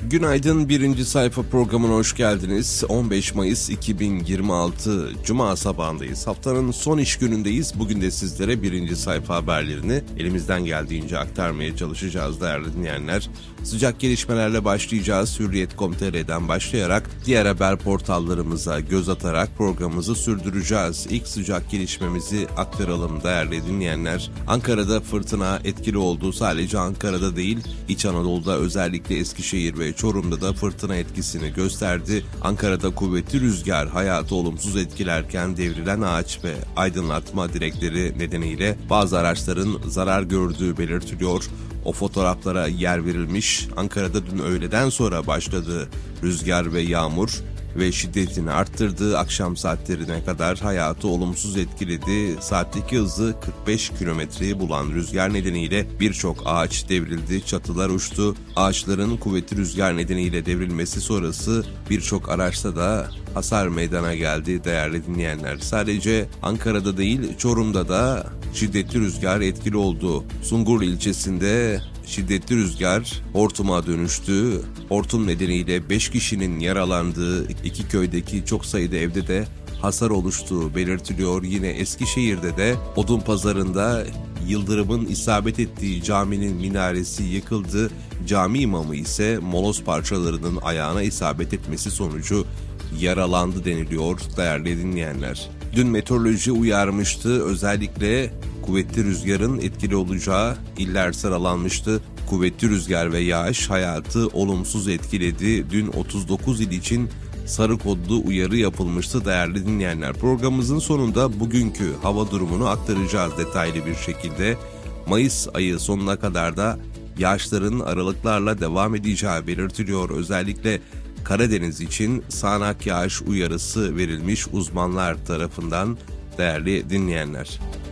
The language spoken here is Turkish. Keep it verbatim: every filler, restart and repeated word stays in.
Günaydın, birinci sayfa programına hoş geldiniz. on beş Mayıs iki bin yirmi altı Cuma sabahındayız. Haftanın son iş günündeyiz. Bugün de sizlere birinci sayfa haberlerini elimizden geldiğince aktarmaya çalışacağız değerli dinleyenler. Sıcak gelişmelerle başlayacağız. Hürriyet nokta com nokta tr'den başlayarak diğer haber portallarımıza göz atarak programımızı sürdüreceğiz. İlk sıcak gelişmemizi aktaralım değerli dinleyenler. Ankara'da fırtına etkili oldu. Sadece Ankara'da değil, İç Anadolu'da özellikle Eskişehir ve Çorum'da da fırtına etkisini gösterdi. Ankara'da kuvvetli rüzgar hayatı olumsuz etkilerken devrilen ağaç ve aydınlatma direkleri nedeniyle bazı araçların zarar gördüğü belirtiliyor. O fotoğraflara yer verilmiş. Ankara'da dün öğleden sonra başladı rüzgar ve yağmur ve şiddetini arttırdı. Akşam saatlerine kadar hayatı olumsuz etkiledi. Saatteki hızı kırk beş kilometreyi bulan rüzgar nedeniyle birçok ağaç devrildi, çatılar uçtu. Ağaçların kuvvetli rüzgar nedeniyle devrilmesi sonrası birçok araçta da hasar meydana geldi değerli dinleyenler. Sadece Ankara'da değil, Çorum'da da şiddetli rüzgar etkili oldu. Sungurlu ilçesinde şiddetli rüzgar hortuma dönüştü. Hortum nedeniyle beş kişinin yaralandığı, iki köydeki çok sayıda evde de hasar oluştuğu belirtiliyor. Yine Eskişehir'de de Odunpazarı'nda yıldırımın isabet ettiği caminin minaresi yıkıldı. Cami imamı ise moloz parçalarının ayağına isabet etmesi sonucu yaralandı deniliyor değerli dinleyenler. Dün meteoroloji uyarmıştı. Özellikle kuvvetli rüzgarın etkili olacağı iller sıralanmıştı. Kuvvetli rüzgar ve yağış hayatı olumsuz etkiledi. Dün otuz dokuz il için sarı kodlu uyarı yapılmıştı değerli dinleyenler. Programımızın sonunda bugünkü hava durumunu aktaracağız detaylı bir şekilde. Mayıs ayı sonuna kadar da yağışların aralıklarla devam edeceği belirtiliyor. Özellikle Karadeniz için sağanak yağış uyarısı verilmiş uzmanlar tarafından değerli dinleyenler.